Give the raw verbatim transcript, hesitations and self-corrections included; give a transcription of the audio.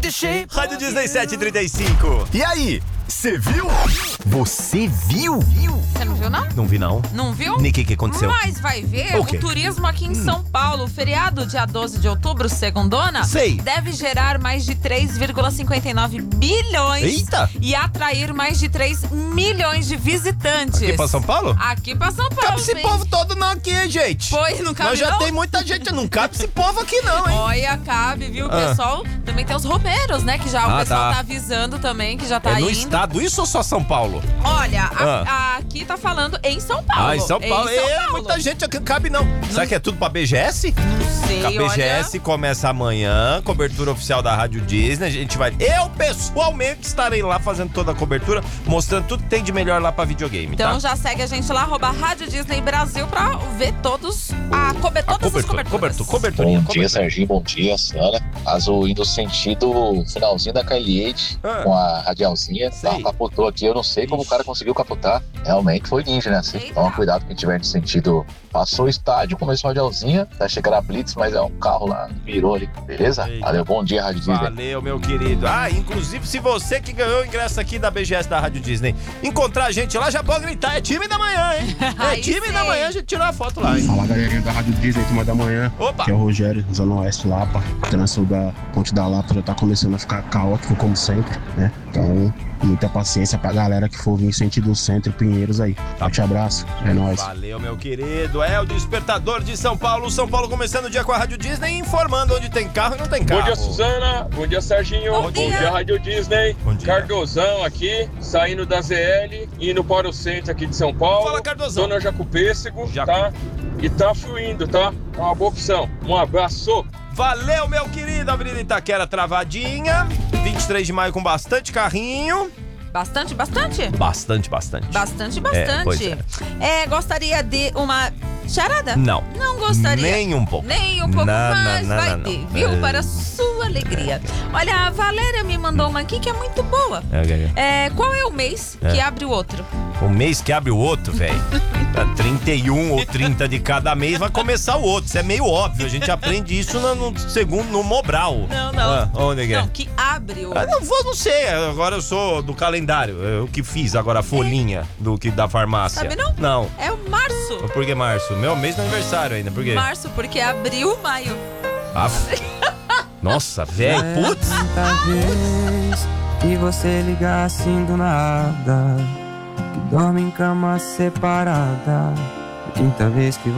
Rádio Disney sete e trinta e cinco. E aí, você viu? Você viu? Você não viu, não? Não vi, não. Não viu? O que que aconteceu? Mas vai ver O o, quê? turismo aqui em São Paulo. O feriado, dia doze de outubro, segundona, Sei. deve gerar mais de três vírgula cinquenta e nove bilhões. Eita! E atrair mais de três milhões de visitantes. Aqui pra São Paulo? Aqui pra São Paulo, Cabe esse sim. povo todo não aqui, gente. Foi, não cabe Nós já não? tem muita gente, não cabe esse povo aqui não, hein? Olha, cabe, viu? O Ah. pessoal também tem os romeiros, né? Que já o Ah, pessoal tá. tá avisando também, que já tá É no indo. estado, isso ou só São Paulo? Olha, a- Ah. a- aqui tá falando em São Paulo. Ah, em São Paulo. Em São É, Paulo. muita gente aqui não cabe não. Será que é tudo pra B G S? Não sei, A B G S olha. começa amanhã, cobertura oficial da Rádio Disney. A gente vai. Eu, pessoalmente, estarei lá fazendo toda a cobertura, mostrando tudo que tem de melhor lá pra videogame. Então tá? já segue a gente lá, arroba Rádio Disney Brasil, pra ver todos, a, cobe, todas as cobertura, coberturas. cobertura, coberturinha. Bom dia, cobertura. Serginho. Bom dia, Sana. Azul indo sentido finalzinho da K L oito Ah. com a radialzinha. Sei. Tá, capotou aqui. Eu não sei como o cara conseguiu capotar. Realmente foi ninja, né? Você Eita. toma cuidado quem tiver de sentido. Passou o estádio, começou a radialzinha. Achei que era Blitz, mas é um carro lá. Virou ali. Beleza? Eita. Valeu, bom dia, Rádio Disney. Valeu, meu querido. Ah, inclusive, se você que ganhou o ingresso aqui da B G S da Rádio Disney encontrar a gente lá, já pode gritar. É time da manhã, hein? É Aí time sim. da manhã, a gente tirou a foto lá, hein? Fala, galerinha da Rádio Disney, turma da manhã. Opa! Aqui é o Rogério, Zona Oeste Lapa. O trânsito da Ponte da Lapa já tá começando a ficar caótico, como sempre, né? Então, muita paciência pra galera que for vir sentido centro e Pinheiros aí. Forte abraço, é nóis. Valeu, meu querido. É o Despertador de São Paulo. São Paulo começando o dia com a Rádio Disney, informando onde tem carro e não tem carro. Bom dia, Suzana. Bom dia, Serginho. Bom Bom dia. dia, Rádio Disney. Bom dia. Cardozão aqui, saindo da Z L, indo para o centro aqui de São Paulo. Fala, Cardozão. Dona Jacupêssego, Jacu. tá? E tá fluindo, tá? É uma boa opção. Um abraço. Valeu, meu querido. Avenida Itaquera travadinha. vinte e três de maio com bastante carrinho. Bastante, bastante? Bastante, bastante. Bastante, É, pois bastante. É, gostaria de uma charada? Não. Não gostaria. Nem um pouco. Nem um pouco, Não, mas não, vai não, não, ter, não. viu? É. Para sua alegria. Olha, a Valéria me mandou uma aqui que é muito boa. É, É, qual é o mês É. que abre o outro? o mês que abre o outro, velho. trinta e um ou trinta de cada mês vai começar o outro. Isso é meio óbvio. A gente aprende isso no, no segundo, no Mobral. Não, não. Ah, onde que é? Não, que abre o Ah, outro. não vou, não sei. Agora eu sou do calendário. Eu que fiz agora a folhinha do que da farmácia. Sabe não? Não. É o março. Por que março? Meu mês do aniversário ainda. Por quê? Março, porque abril, maio. Aff. Nossa, velho. Putz. Quinta vez que você liga assim do nada, que dorme em cama separada. Quinta vez que